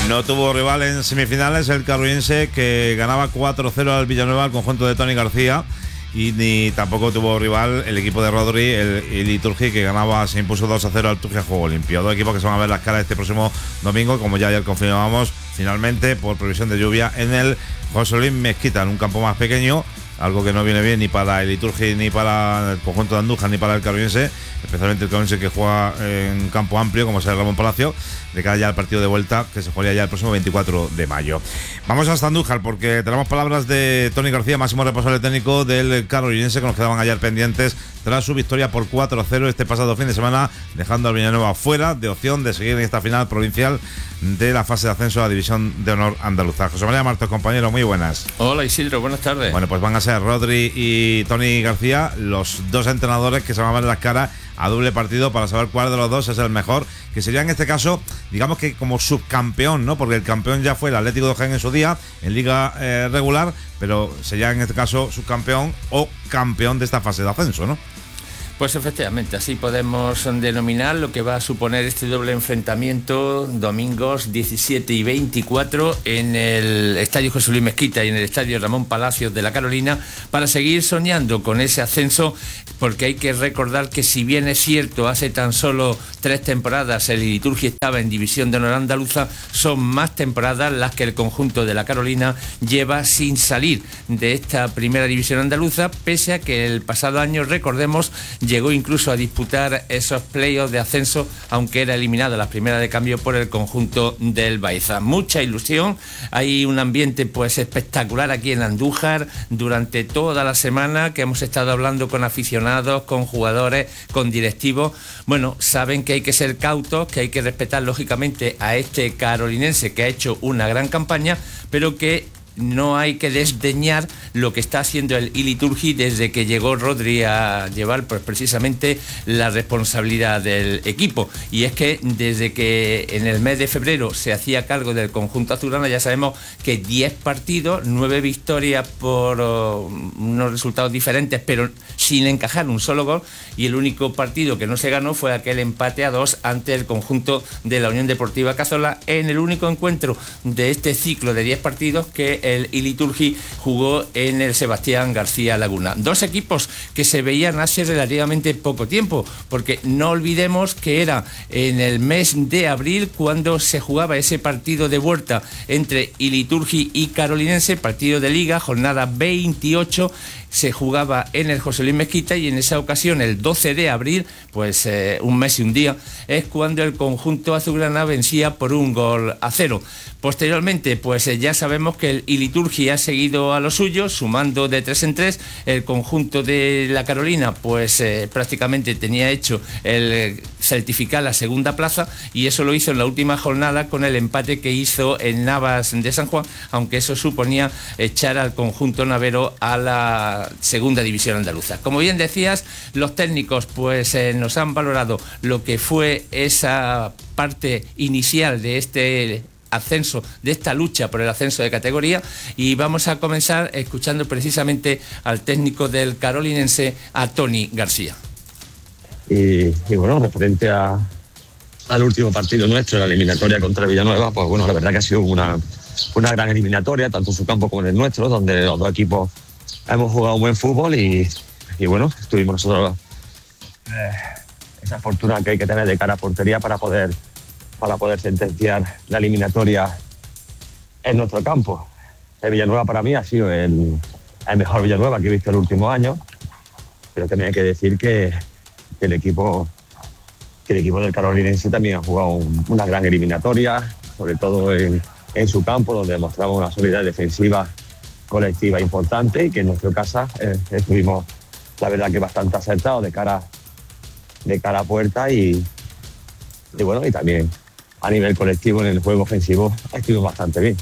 No tuvo rival en semifinales el carolinense, que ganaba 4-0 al Villanueva, al conjunto de Toni García, y ni tampoco tuvo rival el equipo de Rodri, el Liturgi, que se impuso 2-0 al Turquía Juego Limpio. Dos equipos que se van a ver las caras este próximo domingo, como ya ayer confirmábamos, finalmente, por previsión de lluvia, en el José Luis Mezquita, en un campo más pequeño, algo que no viene bien ni para el Liturgi, ni para el conjunto de Andújar, ni para el carolinense, especialmente el carolinense, que juega en campo amplio, como es el Ramón Palacio, de cara ya al partido de vuelta, que se jugaría ya el próximo 24 de mayo. Vamos hasta Andújar, porque tenemos palabras de Toni García, máximo responsable técnico del carolinense, que nos quedaban ayer pendientes tras su victoria por 4-0 este pasado fin de semana, dejando al Villanueva fuera de opción de seguir en esta final provincial de la fase de ascenso a la División de Honor Andaluza. José María Martos, compañero, muy buenas. Hola Isidro, buenas tardes. Bueno, pues van a ser Rodri y Toni García los dos entrenadores que se van a ver las caras a doble partido para saber cuál de los dos es el mejor, que sería en este caso, digamos que como subcampeón, ¿no? Porque el campeón ya fue el Atlético de Jaén en su día, en liga regular, pero sería en este caso subcampeón o campeón de esta fase de ascenso, ¿no? Pues efectivamente, así podemos denominar lo que va a suponer este doble enfrentamiento domingos 17 y 24 en el Estadio José Luis Mezquita y en el Estadio Ramón Palacios de la Carolina, para seguir soñando con ese ascenso, porque hay que recordar que, si bien es cierto, hace tan solo 3 temporadas el Liturgi estaba en División de Honor Andaluza, son más temporadas las que el conjunto de la Carolina lleva sin salir de esta primera división andaluza, pese a que el pasado año, recordemos, llegó incluso a disputar esos playoffs de ascenso, aunque era eliminada la primera de cambio por el conjunto del Baeza. Mucha ilusión, hay un ambiente pues espectacular aquí en Andújar durante toda la semana, que hemos estado hablando con aficionados, con jugadores, con directivos. Bueno, saben que hay que ser cautos, que hay que respetar lógicamente a este carolinense, que ha hecho una gran campaña, pero que no hay que desdeñar lo que está haciendo el Liturgi desde que llegó Rodri a llevar pues precisamente la responsabilidad del equipo. Y es que desde que en el mes de febrero se hacía cargo del conjunto azulgrana, ya sabemos que 10 partidos, 9 victorias por unos resultados diferentes, pero sin encajar un solo gol, y el único partido que no se ganó fue aquel empate a 2 ante el conjunto de la Unión Deportiva Cazorla, en el único encuentro de este ciclo de 10 partidos que el Liturgi jugó en el Sebastián García Laguna. Dos equipos que se veían hace relativamente poco tiempo, porque no olvidemos que era en el mes de abril cuando se jugaba ese partido de vuelta entre Liturgi y Carolinense, partido de liga, jornada 28, se jugaba en el José Luis Mezquita, y en esa ocasión, el 12 de abril, pues un mes y un día, es cuando el conjunto azulgrana vencía por 1-0. Posteriormente, pues ya sabemos que el Liturgi ha seguido a lo suyo, sumando de 3 en 3. El conjunto de la Carolina, pues prácticamente tenía hecho el certificar la segunda plaza, y eso lo hizo en la última jornada con el empate que hizo en Navas de San Juan, aunque eso suponía echar al conjunto navero a la segunda división andaluza. Como bien decías, los técnicos pues nos han valorado lo que fue esa parte inicial de este ascenso, de esta lucha por el ascenso de categoría, y vamos a comenzar escuchando precisamente al técnico del carolinense, a Toni García. Y bueno, referente al último partido nuestro, la eliminatoria contra Villanueva, pues bueno, la verdad que ha sido una gran eliminatoria, tanto en su campo como en el nuestro, donde los dos equipos hemos jugado un buen fútbol y bueno, tuvimos nosotros esa fortuna que hay que tener de cara a portería para poder sentenciar la eliminatoria en nuestro campo. El Villanueva para mí ha sido el mejor Villanueva que he visto el último año, pero también hay que decir que el equipo del carolinense también ha jugado una gran eliminatoria, sobre todo en su campo, donde demostramos una solidez defensiva colectiva importante, y que en nuestro caso estuvimos, la verdad, que bastante acertados de cara a puerta, y bueno, y también a nivel colectivo en el juego ofensivo estuvimos bastante bien.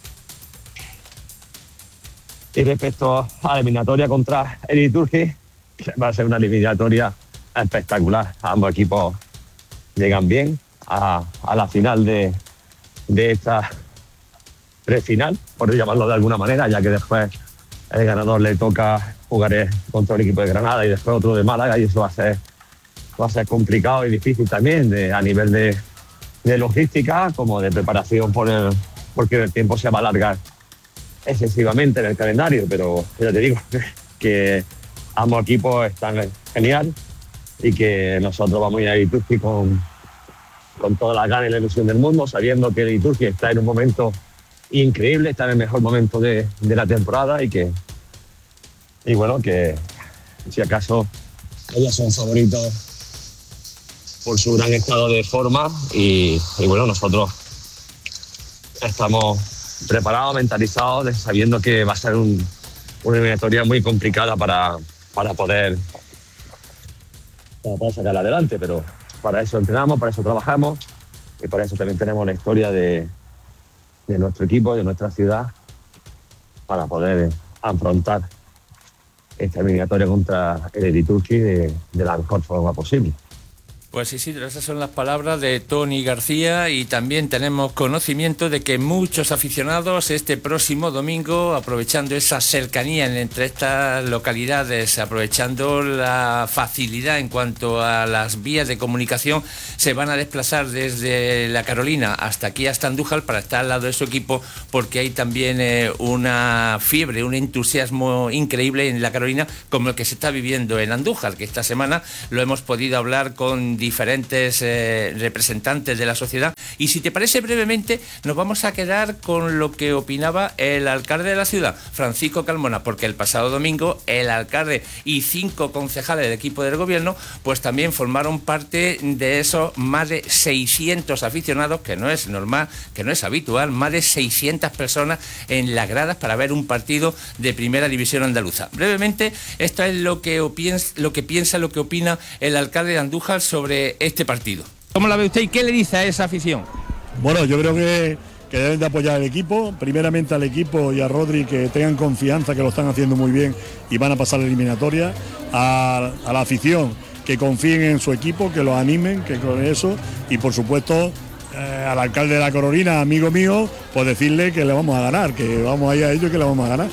Y respecto a la eliminatoria contra el Liturgi, va a ser una eliminatoria espectacular. Ambos equipos llegan bien a la final de esta prefinal, por llamarlo de alguna manera, ya que después el ganador le toca jugar contra el equipo de Granada y después otro de Málaga, y eso va a ser complicado y difícil también a nivel de logística como de preparación porque el tiempo se va a alargar excesivamente en el calendario, pero ya te digo que ambos equipos están genial y que nosotros vamos a ir a Liturgi con toda la gana y la ilusión del mundo, sabiendo que Liturgi está en un momento increíble, está en el mejor momento de la temporada y bueno, que si acaso ellos son favoritos por su gran estado de forma y bueno, nosotros estamos preparados, mentalizados, sabiendo que va a ser una eliminatoria muy complicada para poder sacarla adelante, pero para eso entrenamos, para eso trabajamos y para eso también tenemos la historia de nuestro equipo, de nuestra ciudad, para poder afrontar esta eliminatoria contra el Liturgi de la mejor forma posible. Pues Isidro, esas son las palabras de Toni García y también tenemos conocimiento de que muchos aficionados este próximo domingo, aprovechando esa cercanía entre estas localidades, aprovechando la facilidad en cuanto a las vías de comunicación, se van a desplazar desde La Carolina hasta aquí, hasta Andújar, para estar al lado de su equipo, porque hay también una fiebre, un entusiasmo increíble en La Carolina, como el que se está viviendo en Andújar, que esta semana lo hemos podido hablar con diferentes representantes de la sociedad. Y si te parece, brevemente nos vamos a quedar con lo que opinaba el alcalde de la ciudad, Francisco Carmona, porque el pasado domingo el alcalde y 5 concejales del equipo del gobierno pues también formaron parte de esos más de 600 aficionados, que no es normal, que no es habitual, más de 600 personas en las gradas para ver un partido de primera división andaluza. Brevemente, esto es lo que opina el alcalde de Andújar sobre este partido. ¿Cómo la ve usted y qué le dice a esa afición? Bueno, yo creo que deben de apoyar al equipo, primeramente al equipo y a Rodri, que tengan confianza, que lo están haciendo muy bien y van a pasar la eliminatoria, a la afición, que confíen en su equipo, que lo animen, que con eso, y por supuesto al alcalde de La Carolina, amigo mío, pues decirle que le vamos a ganar, que vamos a ir a ello y que le vamos a ganar.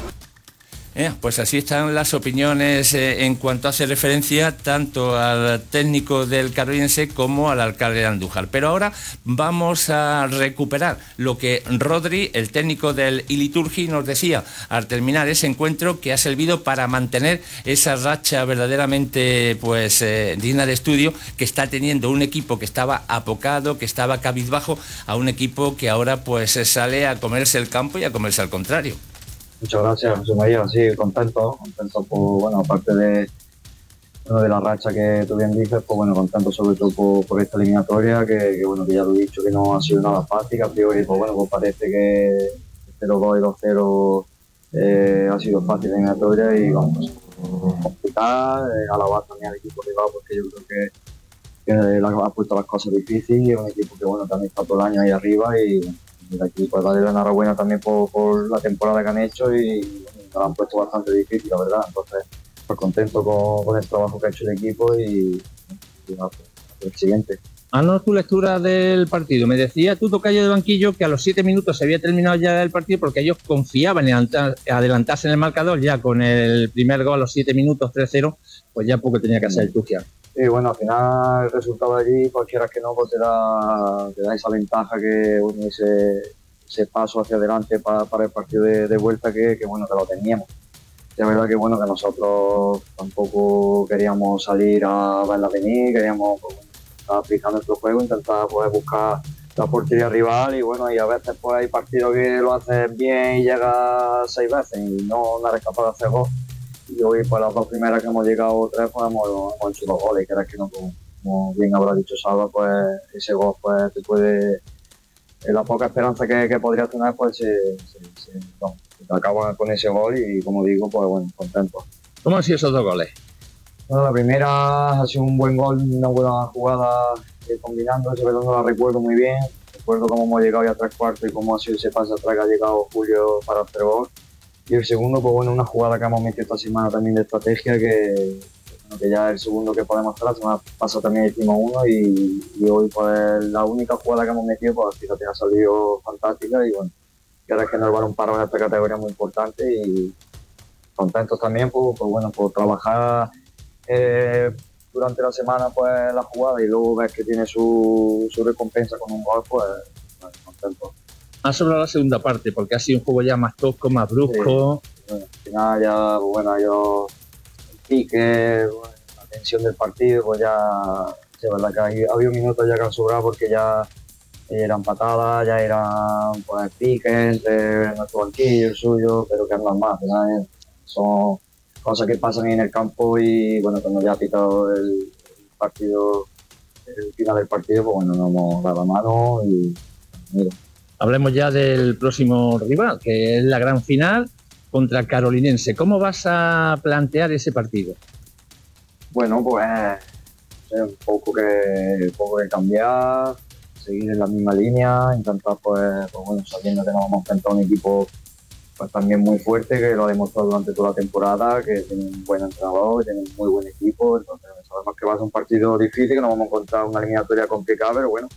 Pues así están las opiniones en cuanto hace referencia tanto al técnico del Caroliense como al alcalde de Andújar. Pero ahora vamos a recuperar lo que Rodri, el técnico del Liturgi, nos decía al terminar ese encuentro, que ha servido para mantener esa racha verdaderamente digna de estudio que está teniendo un equipo que estaba apocado, que estaba cabizbajo, a un equipo que ahora sale a comerse el campo y a comerse al contrario. Muchas gracias, José María. Sí, contento por, aparte de la racha que tú bien dices, contento sobre todo por esta eliminatoria, que ya lo he dicho, que no ha sido nada fácil, que a priori, parece que 0-2 y 2-0 ha sido fácil la eliminatoria y vamos, complicada, alabar también al equipo rival, porque yo creo que ha puesto las cosas difíciles y es un equipo que también está todo el año ahí arriba y de aquí pues darle la enhorabuena también por la temporada que han hecho y lo han puesto bastante difícil, la verdad. Entonces, pues contento con el trabajo que ha hecho el equipo y el siguiente. Haznos tu lectura del partido. Me decía tu tocayo de banquillo que a los 7 minutos se había terminado ya el partido porque ellos confiaban en adelantarse en el marcador, ya con el primer gol a los 7 minutos, 3-0, pues ya poco tenía que hacer el Tugia. Y al final el resultado de allí, cualquiera que no, te da esa ventaja, que ese paso hacia adelante para el partido de vuelta que lo teníamos. Es verdad que que nosotros tampoco queríamos salir a verla venir, queríamos aplicar nuestro juego, intentar buscar la portería rival y a veces hay partidos que lo haces bien y llegas 6 veces y no eres capaz de hacer gol. Y hoy, las 2 primeras que hemos llegado, 3, hemos hecho 2 goles, que era que no, como bien habrá dicho Salva, ese gol te puede, la poca esperanza que podrías tener, se acaba con ese gol y, como digo, contento. ¿Cómo han sido esos 2 goles? Bueno, la primera ha sido un buen gol, una buena jugada combinando, ese no la recuerdo muy bien. Recuerdo cómo hemos llegado ya a 3/4 y cómo ha sido ese pase atrás que ha llegado Julio para hacer gol. Y el segundo, una jugada que hemos metido esta semana también de estrategia, que ya es el segundo que podemos hacer. La semana pasada también hicimos uno y hoy la única jugada que hemos metido, fíjate, ha salido fantástica y que ahora es que nos van un paro en esta categoría muy importante y contentos también por trabajar durante la semana pues la jugada y luego ves que tiene su recompensa con un gol, pues contento. Más sobre la segunda parte, porque ha sido un juego ya más tosco, más brusco. Sí. Bueno, al final ya, bueno, yo el pique, bueno, la tensión del partido, pues ya, sí, es verdad que había minutos ya que han sobrado porque ya eran patadas, ya eran pues piques entre nuestro banquillo y el suyo, pero que es normal, ¿verdad? Son cosas que pasan en el campo y bueno, cuando ya ha pitado el partido, el final del partido, pues bueno, nos hemos dado la mano y mira. Hablemos ya del próximo rival, que es la gran final contra Carolinense. ¿Cómo vas a plantear ese partido? Bueno, pues un poco que cambiar, seguir en la misma línea, intentar pues bueno, sabiendo que nos vamos a enfrentar a un equipo pues también muy fuerte, que lo ha demostrado durante toda la temporada, que tiene un buen entrenador, tiene un muy buen equipo, entonces sabemos que va a ser un partido difícil, que nos vamos a encontrar una eliminatoria complicada, pero bueno,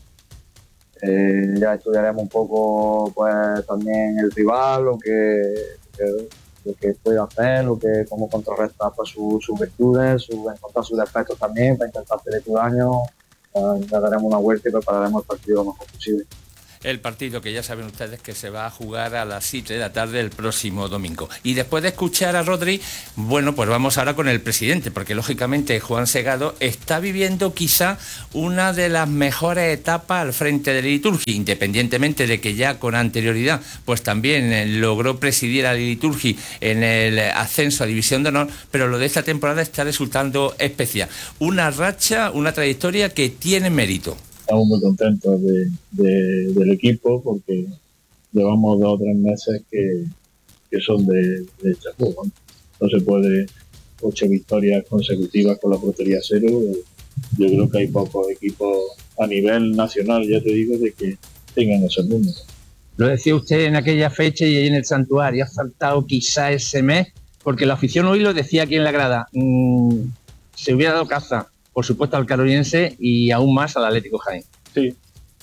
ya estudiaremos un poco pues también el rival, lo que puede hacer, cómo contrarrestar pues, sus virtudes, encontrar sus defectos también para intentar hacerle tu daño. Ya daremos una vuelta y prepararemos el partido lo mejor posible. El partido que ya saben ustedes que se va a jugar a las 7 de la tarde el próximo domingo. Y después de escuchar a Rodri, bueno, pues vamos ahora con el presidente, porque lógicamente Juan Segado está viviendo quizá una de las mejores etapas al frente de la Liturgi, independientemente de que ya con anterioridad pues también logró presidir a la Liturgi en el ascenso a División de Honor, pero lo de esta temporada está resultando especial. Una racha, una trayectoria que tiene mérito. Estamos muy contentos del equipo porque llevamos 2 o 3 meses que son de chapú. No se puede 8 victorias consecutivas con la portería cero. Yo creo que hay pocos equipos a nivel nacional, ya te digo, de que tengan esos números. Lo decía usted en aquella fecha y en el santuario, ha faltado quizá ese mes, porque la afición hoy lo decía aquí en la grada, se hubiera dado caza, por supuesto, al carolinense y aún más al Atlético Jaén. Sí,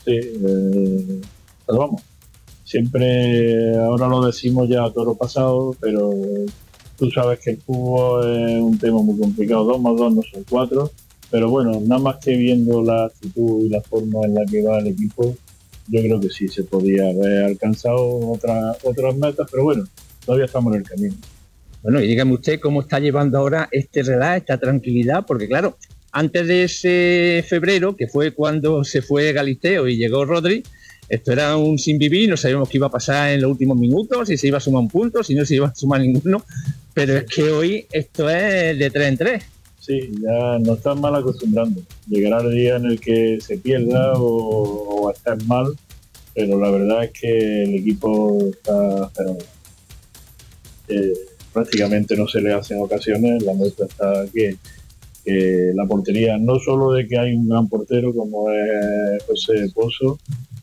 pero vamos, siempre ahora lo decimos ya a toro pasado, pero tú sabes que el fútbol es un tema muy complicado, 2 más 2 no son 4, pero bueno, nada más que viendo la actitud y la forma en la que va el equipo, yo creo que sí se podía haber alcanzado otras metas, pero bueno, todavía estamos en el camino. Bueno, y dígame usted cómo está llevando ahora este relax, esta tranquilidad, porque claro, antes de ese febrero, que fue cuando se fue Galisteo y llegó Rodri, esto era un sin vivir, no sabíamos qué iba a pasar en los últimos minutos, si se iba a sumar un punto, si no se iba a sumar ninguno, pero es que hoy esto es de 3 en 3. Sí, ya nos están mal acostumbrando. Llegará el día en el que se pierda o estar mal, pero la verdad es que el equipo está fenomenal. Prácticamente no se le hacen ocasiones, la muestra está que la portería, no solo de que hay un gran portero como es José Pozo,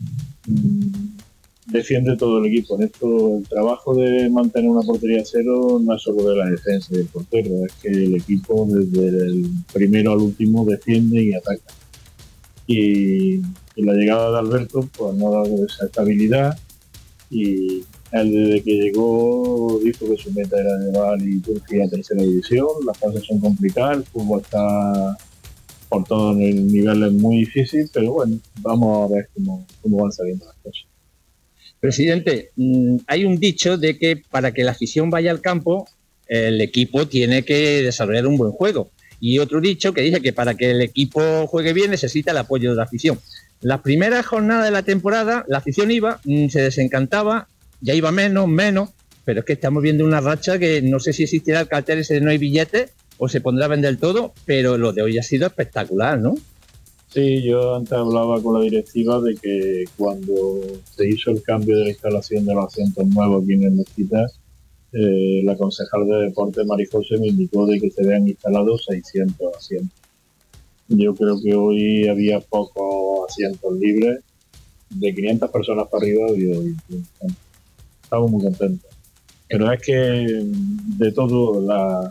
defiende todo el equipo. En esto, el trabajo de mantener una portería cero no es solo de la defensa del portero, es que el equipo desde el primero al último defiende y ataca. Y la llegada de Alberto pues no ha dado esa estabilidad, y él desde que llegó dijo que su meta era llevar a Liturgia a 3ª división. Las cosas son complicadas, el fútbol está por todos niveles muy difícil, pero bueno, vamos a ver cómo van saliendo las cosas. Presidente, hay un dicho de que para que la afición vaya al campo, el equipo tiene que desarrollar un buen juego. Y otro dicho que dice que para que el equipo juegue bien necesita el apoyo de la afición. Las primeras jornadas de la temporada, la afición iba, se desencantaba, ya iba menos, pero es que estamos viendo una racha que no sé si existirá el cartel ese de no hay billetes o se pondrá a vender todo, pero lo de hoy ha sido espectacular, ¿no? Sí, yo antes hablaba con la directiva de que cuando se hizo el cambio de la instalación de los asientos nuevos aquí en el Mezquita, la concejal de Deportes, Marijose, me indicó de que se habían instalado 600 asientos. Yo creo que hoy había pocos asientos libres, de 500 personas para arriba, y hoy estamos muy contentos. Pero es que de todo,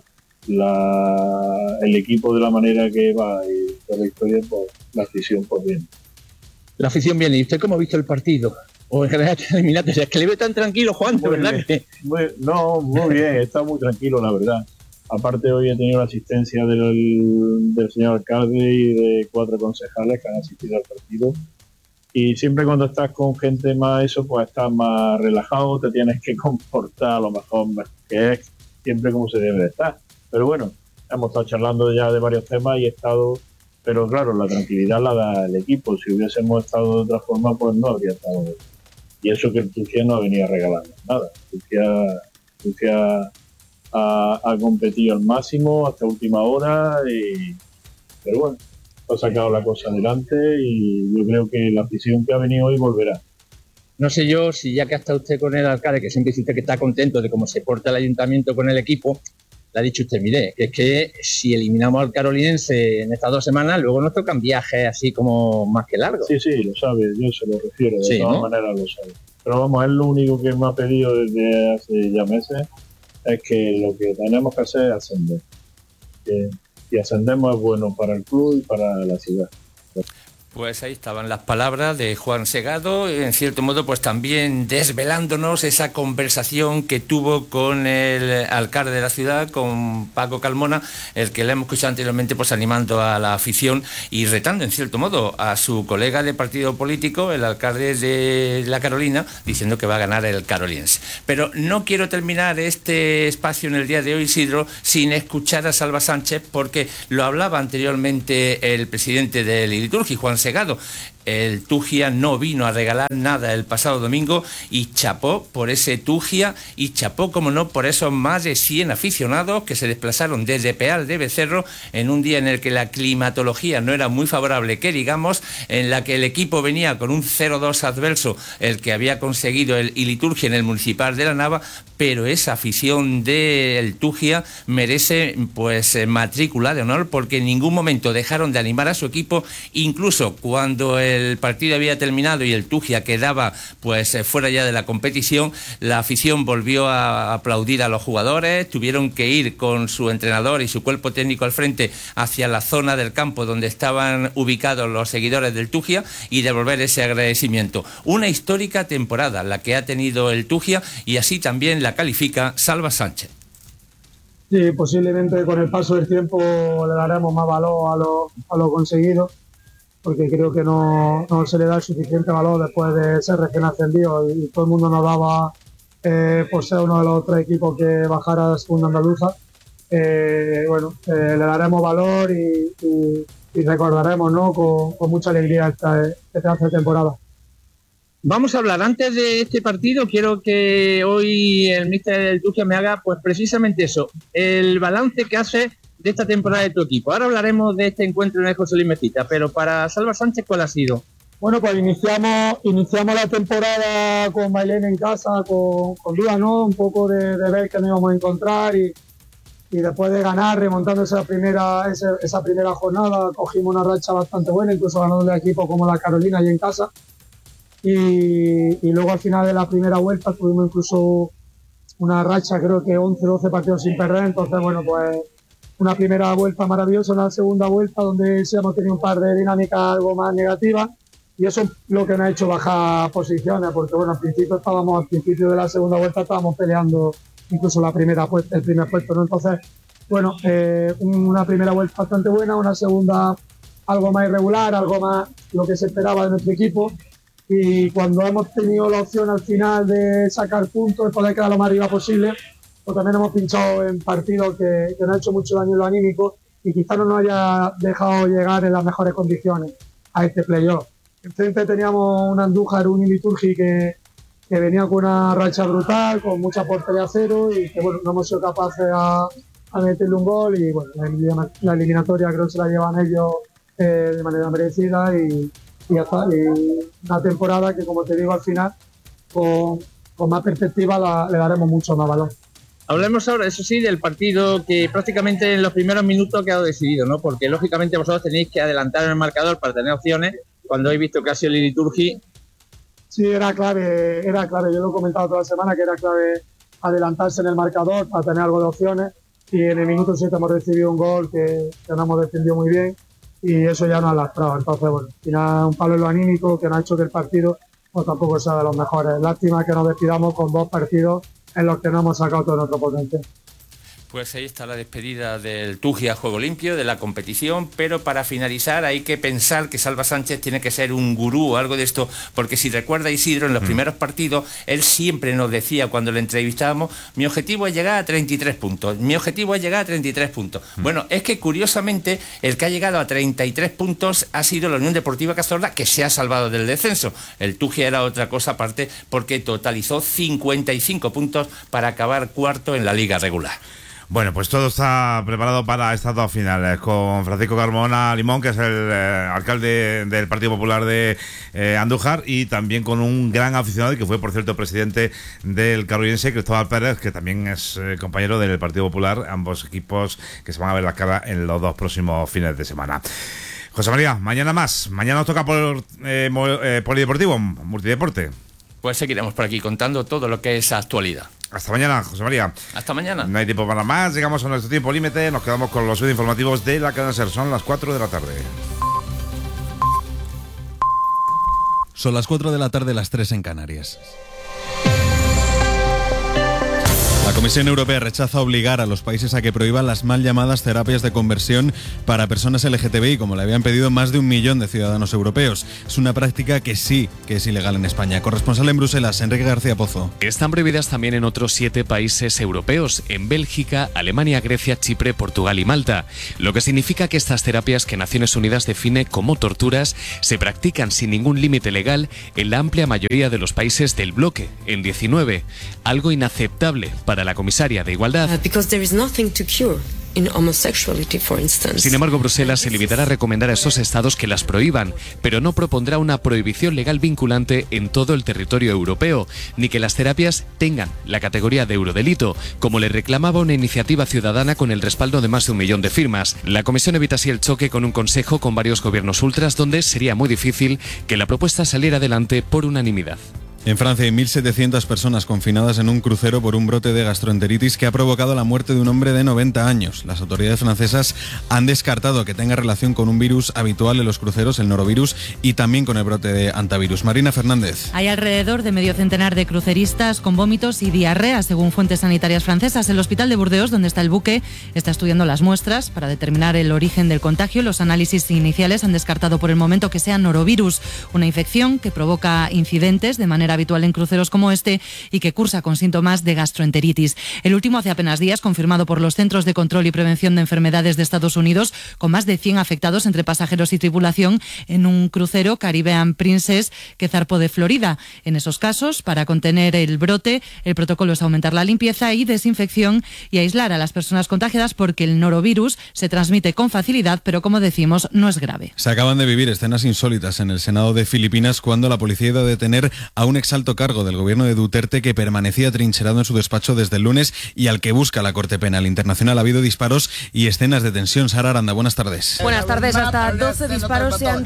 el equipo de la manera que va y toda la historia, pues la afición pues bien. La afición viene. ¿Y usted cómo ha visto el partido? O en general eliminatoria. Es que le veo tan tranquilo, Juan, de verdad. Muy bien, está muy tranquilo, la verdad. Aparte, hoy he tenido la asistencia del señor alcalde y de 4 concejales que han asistido al partido. Y siempre cuando estás con gente más pues estás más relajado, te tienes que comportar a lo mejor, que es siempre como se debe de estar. Pero bueno, hemos estado charlando ya de varios temas y he estado, pero claro, la tranquilidad la da el equipo. Si hubiésemos estado de otra forma, pues no habría estado. Y eso que el Turquía no ha venido a regalarnos nada. Turquía ha competido al máximo hasta última hora, pero bueno, ha sacado la cosa adelante y yo creo que la afición que ha venido hoy volverá. No sé yo si ya que ha estado usted con el alcalde, que siempre dice usted que está contento de cómo se porta el ayuntamiento con el equipo, le ha dicho usted, mire, que es que si eliminamos al Carolinense en estas 2 semanas, luego nos tocan viajes así como más que largos. Sí, lo sabe, yo se lo refiero, de todas maneras lo sabe. Pero vamos, es lo único que me ha pedido desde hace ya meses, es que lo que tenemos que hacer es ascender. Y ascendemos es bueno para el club y para la ciudad. Pues ahí estaban las palabras de Juan Segado, en cierto modo pues también desvelándonos esa conversación que tuvo con el alcalde de la ciudad, con Paco Carmona, el que le hemos escuchado anteriormente pues animando a la afición y retando en cierto modo a su colega de partido político, el alcalde de La Carolina, diciendo que va a ganar el Carolinense. Pero no quiero terminar este espacio en el día de hoy, Isidro, sin escuchar a Salva Sánchez, porque lo hablaba anteriormente el presidente del Iliturgi, Juan Segado. El Tugia no vino a regalar nada el pasado domingo y chapó por ese Tugia y chapó, como no, por esos más de 100 aficionados que se desplazaron desde Peal de Becerro en un día en el que la climatología no era muy favorable, que digamos, en la que el equipo venía con un 0-2 adverso, el que había conseguido el Iliturgi en el Municipal de La Nava, pero esa afición del Tugia merece pues matrícula de honor, porque en ningún momento dejaron de animar a su equipo, incluso cuando el partido había terminado y el Tugia quedaba pues fuera ya de la competición, la afición volvió a aplaudir a los jugadores, tuvieron que ir con su entrenador y su cuerpo técnico al frente hacia la zona del campo donde estaban ubicados los seguidores del Tugia y devolver ese agradecimiento. Una histórica temporada la que ha tenido el Tugia, y así también la califica Salva Sánchez. Sí, posiblemente con el paso del tiempo le daremos más valor a lo conseguido, porque creo que no se le da el suficiente valor después de ser recién ascendido, y todo el mundo nos daba por ser uno de los 3 equipos que bajara a segunda andaluza. Le daremos valor y recordaremos, ¿no?, con mucha alegría esta pedazo de temporada. Vamos a hablar, antes de este partido, quiero que hoy el míster del Tugia me haga pues precisamente eso, el balance que hace de esta temporada de tu equipo. Ahora hablaremos de este encuentro en el José Luis Mezquita, pero para Salva Sánchez, ¿cuál ha sido? Bueno, pues iniciamos la temporada con Bailén en casa, con dudas, ¿no?, un poco de ver qué nos íbamos a encontrar, y después de ganar, remontando esa primera jornada, cogimos una racha bastante buena, incluso ganando el equipo como la Carolina y en casa. Y luego al final de la primera vuelta tuvimos incluso una racha, creo que 11-12 partidos sin perder. Entonces, bueno, pues una primera vuelta maravillosa, una segunda vuelta donde sí hemos tenido un par de dinámicas algo más negativas, y eso es lo que nos ha hecho bajar posiciones, porque bueno, al principio de la segunda vuelta estábamos peleando incluso el primer puesto, ¿no? Entonces, bueno, una primera vuelta bastante buena, una segunda algo más irregular, algo más lo que se esperaba de nuestro equipo. Y cuando hemos tenido la opción al final de sacar puntos, de poder quedar lo más arriba posible, pues también hemos pinchado en partidos que nos han hecho mucho daño en lo anímico y quizás no nos haya dejado llegar en las mejores condiciones a este playoff. Enfrente teníamos un Andújar, un Iliturgi que venía con una racha brutal, con mucha portería a cero, y que bueno, no hemos sido capaces a meterle un gol, y bueno, la eliminatoria creo que se la llevan ellos de manera merecida, y ya está. Y una temporada que, como te digo, al final con más perspectiva le daremos mucho más valor. Hablemos ahora, eso sí, del partido que prácticamente en los primeros minutos ha quedado decidido, ¿no? Porque lógicamente vosotros tenéis que adelantar en el marcador para tener opciones, cuando habéis visto que ha sido el Iliturgi. Sí, era clave, yo lo he comentado toda la semana, que era clave adelantarse en el marcador para tener algo de opciones, y en el minuto 7 hemos recibido un gol que no hemos defendido muy bien, y eso ya nos ha lastrado. Entonces, bueno, al final un palo en lo anímico que nos ha hecho que el partido pues tampoco sea de los mejores. Lástima que nos despidamos con 2 partidos en los que no hemos sacado todo nuestro potencial. Pues ahí está la despedida del Tuji a juego limpio, de la competición, pero para finalizar hay que pensar que Salva Sánchez tiene que ser un gurú o algo de esto, porque si recuerda Isidro, en los primeros partidos, él siempre nos decía cuando le entrevistábamos, mi objetivo es llegar a 33 puntos, mi objetivo es llegar a 33 puntos. Bueno, es que curiosamente el que ha llegado a 33 puntos ha sido la Unión Deportiva Cazorla, que se ha salvado del descenso. El Tuji era otra cosa aparte, porque totalizó 55 puntos para acabar cuarto en la liga regular. Bueno, pues todo está preparado para estas dos finales, con Francisco Carmona Limón, que es el alcalde del Partido Popular de Andújar, y también con un gran aficionado, y que fue, por cierto, presidente del Carruyense, Cristóbal Pérez, que también es compañero del Partido Popular, ambos equipos que se van a ver la cara en los dos próximos fines de semana. José María, mañana más. Mañana nos toca por Polideportivo, Multideporte. Pues seguiremos por aquí contando todo lo que es actualidad. Hasta mañana, José María. Hasta mañana. No hay tiempo para más, llegamos a nuestro tiempo límite, nos quedamos con los informativos de la cadena SER. Son las 4 de la tarde. Son las 4 de la tarde, las 3 en Canarias. La Comisión Europea rechaza obligar a los países a que prohíban las mal llamadas terapias de conversión para personas LGTBI, como le habían pedido más de 1 millón de ciudadanos europeos. Es una práctica que sí que es ilegal en España. Corresponsal en Bruselas, Enrique García Pozo. Están prohibidas también en otros 7 países europeos, en Bélgica, Alemania, Grecia, Chipre, Portugal y Malta. Lo que significa que estas terapias, que Naciones Unidas define como torturas, se practican sin ningún límite legal en la amplia mayoría de los países del bloque, en 19. Algo inaceptable para la comisaria de Igualdad. Sin embargo, Bruselas se limitará a recomendar a esos estados que las prohíban, pero no propondrá una prohibición legal vinculante en todo el territorio europeo, ni que las terapias tengan la categoría de eurodelito, como le reclamaba una iniciativa ciudadana con el respaldo de más de 1 millón de firmas. La Comisión evita así el choque con un consejo con varios gobiernos ultras, donde sería muy difícil que la propuesta saliera adelante por unanimidad. En Francia hay 1.700 personas confinadas en un crucero por un brote de gastroenteritis que ha provocado la muerte de un hombre de 90 años. Las autoridades francesas han descartado que tenga relación con un virus habitual en los cruceros, el norovirus, y también con el brote de hantavirus. Marina Fernández. Hay alrededor de medio centenar de cruceristas con vómitos y diarrea, según fuentes sanitarias francesas. El hospital de Burdeos, donde está el buque, está estudiando las muestras para determinar el origen del contagio. Los análisis iniciales han descartado por el momento que sea norovirus, una infección que provoca incidentes de manera habitual en cruceros como este y que cursa con síntomas de gastroenteritis. El último hace apenas días, confirmado por los Centros de Control y Prevención de Enfermedades de Estados Unidos, con más de 100 afectados entre pasajeros y tripulación en un crucero Caribbean Princess que zarpó de Florida. En esos casos, para contener el brote, el protocolo es aumentar la limpieza y desinfección y aislar a las personas contagiadas, porque el norovirus se transmite con facilidad, pero como decimos, no es grave. Se acaban de vivir escenas insólitas en el Senado de Filipinas cuando la policía iba a detener a un exalto cargo del gobierno de Duterte que permanecía trincherado en su despacho desde el lunes y al que busca la Corte Penal Internacional. Ha habido disparos y escenas de tensión. Sara Aranda, buenas tardes. Buenas tardes. Hasta 12 disparos se han...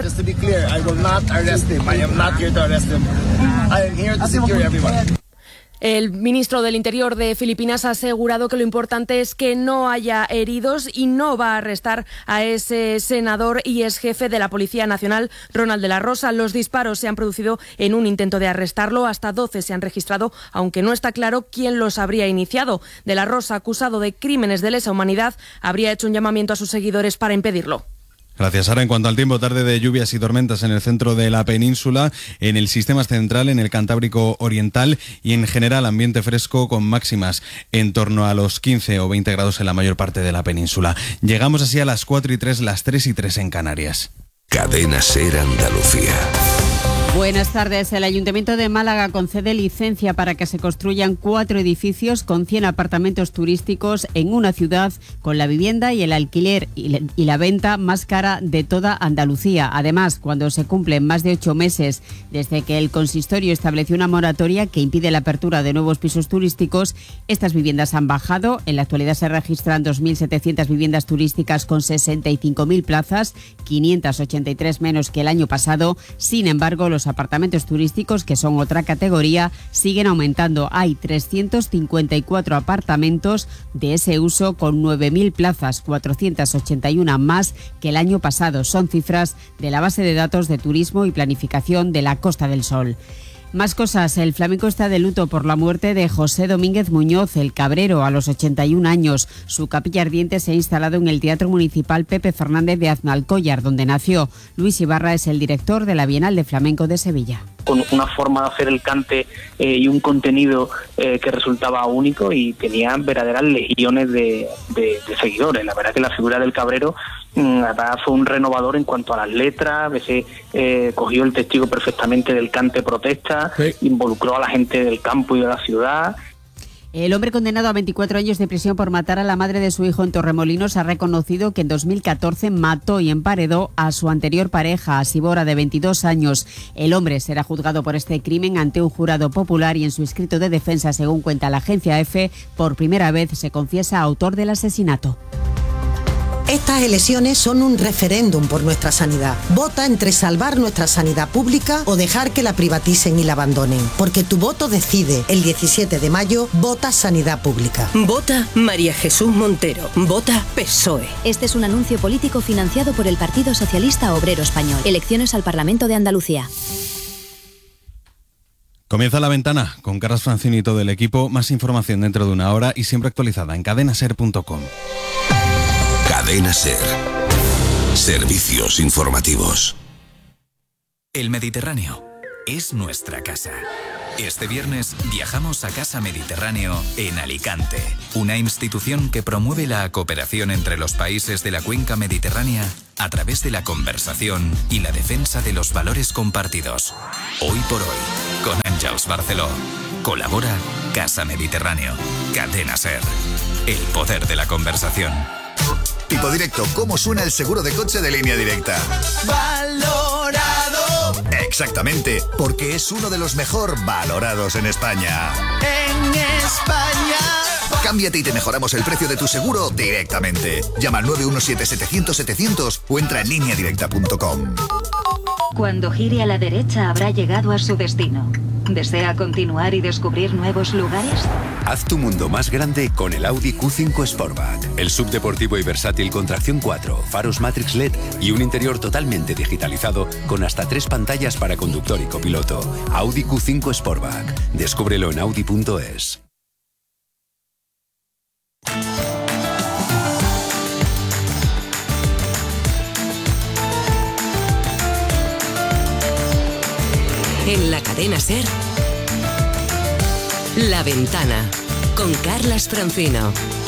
El ministro del Interior de Filipinas ha asegurado que lo importante es que no haya heridos y no va a arrestar a ese senador y ex jefe de la Policía Nacional, Ronald de la Rosa. Los disparos se han producido en un intento de arrestarlo. Hasta 12 se han registrado, aunque no está claro quién los habría iniciado. De la Rosa, acusado de crímenes de lesa humanidad, habría hecho un llamamiento a sus seguidores para impedirlo. Gracias, Sara. En cuanto al tiempo, tarde de lluvias y tormentas en el centro de la península, en el sistema central, en el Cantábrico Oriental y en general ambiente fresco con máximas en torno a los 15 o 20 grados en la mayor parte de la península. Llegamos así a las 4 y 3, las 3 y 3 en Canarias. Cadena SER Andalucía. Buenas tardes. El Ayuntamiento de Málaga concede licencia para que se construyan 4 edificios con 100 apartamentos turísticos en una ciudad con la vivienda y el alquiler y la venta más cara de toda Andalucía. Además, cuando se cumplen más de 8 meses desde que el consistorio estableció una moratoria que impide la apertura de nuevos pisos turísticos, estas viviendas han bajado. En la actualidad se registran 2.700 viviendas turísticas con 65.000 plazas, 583 menos que el año pasado. Sin embargo, los apartamentos turísticos, que son otra categoría, siguen aumentando. Hay 354 apartamentos de ese uso con 9.000 plazas, 481 más que el año pasado. Son cifras de la base de datos de turismo y planificación de la Costa del Sol. Más cosas. El flamenco está de luto por la muerte de José Domínguez Muñoz, el Cabrero, a los 81 años. Su capilla ardiente se ha instalado en el Teatro Municipal Pepe Fernández de Aznalcóllar, donde nació. Luis Ibarra es el director de la Bienal de Flamenco de Sevilla. Con una forma de hacer el cante y un contenido que resultaba único, y tenía verdaderas legiones de seguidores. La verdad que la figura del Cabrero fue un renovador en cuanto a las letras. A veces cogió el testigo perfectamente del cante protesta, sí. Involucró a la gente del campo y de la ciudad. El hombre condenado a 24 años de prisión por matar a la madre de su hijo en Torremolinos ha reconocido que en 2014 mató y emparedó a su anterior pareja, a Sibora, de 22 años. El hombre será juzgado por este crimen ante un jurado popular y en su escrito de defensa, según cuenta la agencia EFE, por primera vez se confiesa autor del asesinato. Estas elecciones son un referéndum por nuestra sanidad. Vota entre salvar nuestra sanidad pública o dejar que la privaticen y la abandonen. Porque tu voto decide. El 17 de mayo, vota sanidad pública. Vota María Jesús Montero. Vota PSOE. Este es un anuncio político financiado por el Partido Socialista Obrero Español. Elecciones al Parlamento de Andalucía. Comienza La Ventana con Carlos Francini y todo el equipo. Más información dentro de una hora y siempre actualizada en cadenaser.com. Cadena Ser. Servicios informativos. El Mediterráneo es nuestra casa. Este viernes viajamos a Casa Mediterráneo en Alicante, una institución que promueve la cooperación entre los países de la cuenca mediterránea a través de la conversación y la defensa de los valores compartidos. Hoy por hoy, con Àngels Barceló. Colabora Casa Mediterráneo. Cadena Ser. El poder de la conversación. Tipo directo, ¿cómo suena el seguro de coche de Línea Directa? ¡Valorado! Exactamente, porque es uno de los mejor valorados en España. ¡En España! Cámbiate y te mejoramos el precio de tu seguro directamente. Llama al 917-700-700 o entra en lineadirecta.com. Cuando gire a la derecha habrá llegado a su destino. ¿Desea continuar y descubrir nuevos lugares? Haz tu mundo más grande con el Audi Q5 Sportback. El subdeportivo y versátil con tracción 4, faros Matrix LED y un interior totalmente digitalizado con hasta 3 pantallas para conductor y copiloto. Audi Q5 Sportback. Descúbrelo en audi.es. En la cadena Ser, La Ventana, con Carlas Francino.